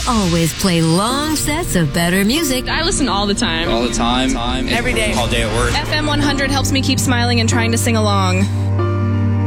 always play long sets of better music. I listen all the time. All the time. Every day. All day at work. FM 100 helps me keep smiling and trying to sing along.